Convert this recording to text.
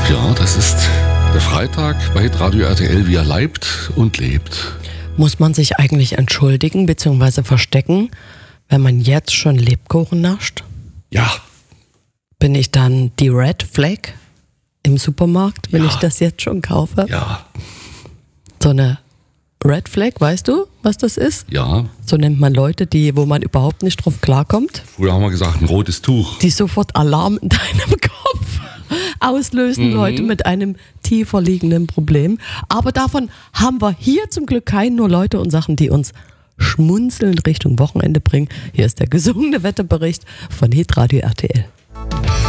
Ja, das ist der Freitag bei Hitradio RTL, wie er leibt und lebt. Muss man sich eigentlich entschuldigen bzw. verstecken, wenn man jetzt schon Lebkuchen nascht? Ja. Bin ich dann die Red Flag im Supermarkt, wenn Ja. ich das jetzt schon kaufe? Ja. So eine Red Flag, weißt du, was das ist? Ja. So nennt man Leute, wo man überhaupt nicht drauf klarkommt. Früher haben wir gesagt, ein rotes Tuch. Die sofort Alarm in deinem Kopf auslösen, Leute mit einem tiefer liegenden Problem. Aber davon haben wir hier zum Glück nur Leute und Sachen, die uns schmunzelnd Richtung Wochenende bringen. Hier ist der gesungene Wetterbericht von Hitradio RTL.